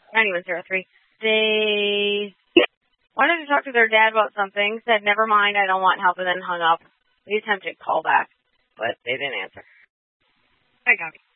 9103. They wanted to talk to their dad about something, said, never mind, I don't want help, and then hung up. We attempted call back, but they didn't answer. I got it.